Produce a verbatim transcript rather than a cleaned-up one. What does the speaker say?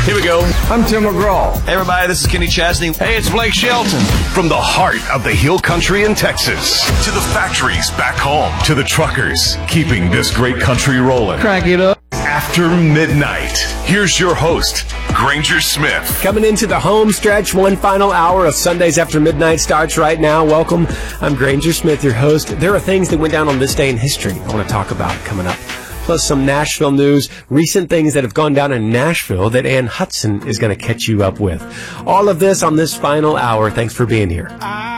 Here we go. I'm Tim McGraw. Hey, everybody, this is Kenny Chesney. Hey, it's Blake Shelton. From the heart of the hill country in Texas to the factories back home to the truckers keeping this great country rolling. Crank it up. After midnight, here's your host, Granger Smith. Coming into the home stretch, one final hour of Sundays After Midnight starts right now. Welcome. I'm Granger Smith, your host. There are things that went down on this day in history I want to talk about coming up. Plus some Nashville news, recent things that have gone down in Nashville that Ann Hudson is going to catch you up with. All of this on this final hour. Thanks for being here.